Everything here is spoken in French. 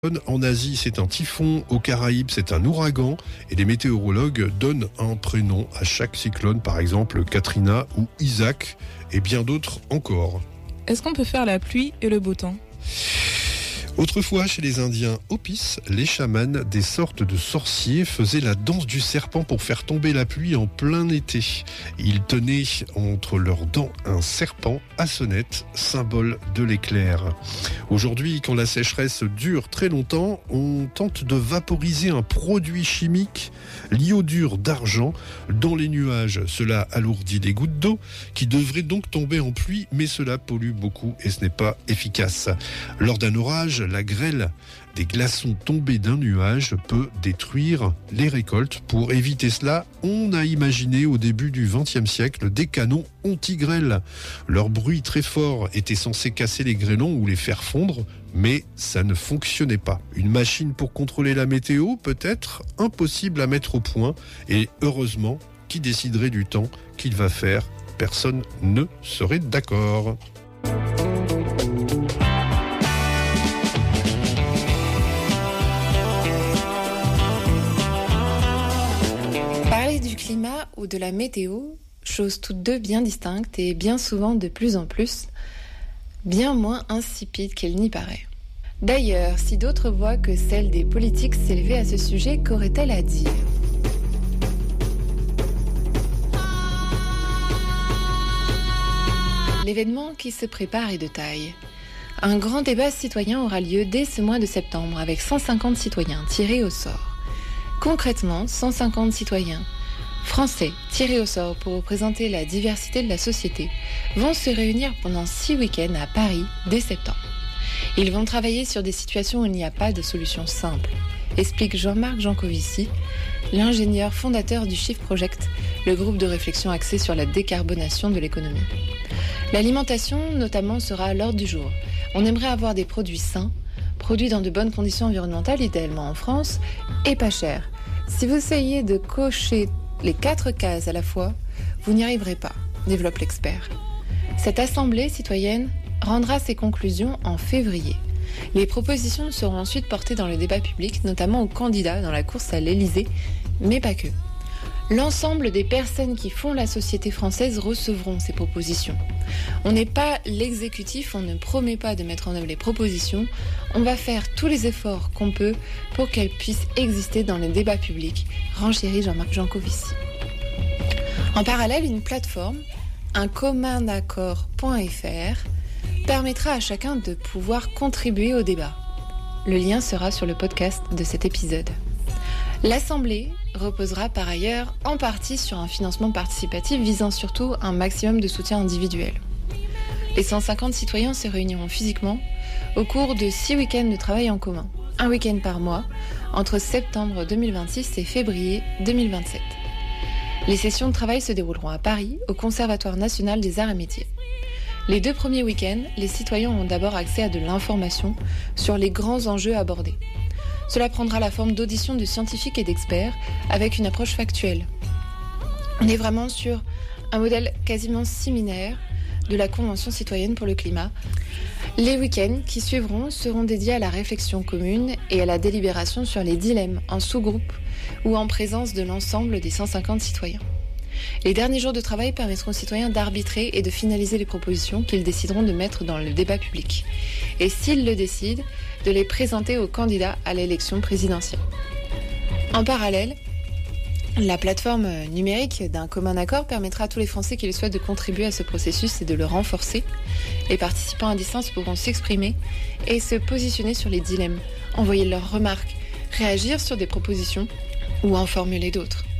En Asie, c'est un typhon. Aux Caraïbes, c'est un ouragan. Et les météorologues donnent un prénom à chaque cyclone, par exemple Katrina ou Isaac, et bien d'autres encore. Est-ce qu'on peut faire la pluie et le beau temps ? Autrefois, chez les Indiens Hopis, les chamans, des sortes de sorciers, faisaient la danse du serpent pour faire tomber la pluie en plein été. Ils tenaient entre leurs dents un serpent à sonnette, symbole de l'éclair. Aujourd'hui, quand la sécheresse dure très longtemps, on tente de vaporiser un produit chimique, l'iodure d'argent, dans les nuages. Cela alourdit les gouttes d'eau qui devraient donc tomber en pluie, mais cela pollue beaucoup et ce n'est pas efficace. Lors d'un orage, la grêle des glaçons tombés d'un nuage peut détruire les récoltes. Pour éviter cela, on a imaginé au début du XXe siècle des canons anti-grêle. Leur bruit très fort était censé casser les grêlons ou les faire fondre, mais ça ne fonctionnait pas. Une machine pour contrôler la météo, peut-être impossible à mettre au point. Et heureusement, qui déciderait du temps qu'il va faire ? Personne ne serait d'accord. Du climat ou de la météo, choses toutes deux bien distinctes et bien souvent de plus en plus, bien moins insipides qu'elle n'y paraît. D'ailleurs, si d'autres voix que celles des politiques s'élevaient à ce sujet, qu'auraient-elles à dire ? L'événement qui se prépare est de taille. Un grand débat citoyen aura lieu dès ce mois de septembre avec 150 citoyens tirés au sort. Concrètement, 150 citoyens français tirés au sort pour représenter la diversité de la société vont se réunir pendant 6 week-ends à Paris dès septembre. Ils vont travailler sur des situations où il n'y a pas de solution simple, explique Jean-Marc Jancovici, l'ingénieur fondateur du Shift Project, le groupe de réflexion axé sur la décarbonation de l'économie. L'alimentation notamment sera à l'ordre du jour. On aimerait avoir des produits sains, produits dans de bonnes conditions environnementales, idéalement en France, et pas chers. Si vous essayez de cocher les 4 cases à la fois, vous n'y arriverez pas, développe l'expert. Cette assemblée citoyenne rendra ses conclusions en février. Les propositions seront ensuite portées dans le débat public, notamment aux candidats dans la course à l'Élysée, mais pas que. L'ensemble des personnes qui font la société française recevront ces propositions. On n'est pas l'exécutif, on ne promet pas de mettre en œuvre les propositions, on va faire tous les efforts qu'on peut pour qu'elles puissent exister dans le débat public, renchérit Jean-Marc Jancovici. En parallèle, une plateforme, un communaccord.fr, permettra à chacun de pouvoir contribuer au débat. Le lien sera sur le podcast de cet épisode. L'Assemblée reposera par ailleurs en partie sur un financement participatif visant surtout un maximum de soutien individuel. Les 150 citoyens se réuniront physiquement au cours de 6 week-ends de travail en commun, un week-end par mois, entre septembre 2026 et février 2027. Les sessions de travail se dérouleront à Paris, au Conservatoire national des arts et métiers. Les 2 premiers week-ends, les citoyens ont d'abord accès à de l'information sur les grands enjeux abordés. Cela prendra la forme d'auditions de scientifiques et d'experts avec une approche factuelle. On est vraiment sur un modèle quasiment similaire de la Convention citoyenne pour le climat. Les week-ends qui suivront seront dédiés à la réflexion commune et à la délibération sur les dilemmes en sous-groupe ou en présence de l'ensemble des 150 citoyens. Les derniers jours de travail permettront aux citoyens d'arbitrer et de finaliser les propositions qu'ils décideront de mettre dans le débat public. Et s'ils le décident, de les présenter aux candidats à l'élection présidentielle. En parallèle, la plateforme numérique d'un commun accord permettra à tous les Français qui le souhaitent de contribuer à ce processus et de le renforcer. Les participants à distance pourront s'exprimer et se positionner sur les dilemmes, envoyer leurs remarques, réagir sur des propositions ou en formuler d'autres.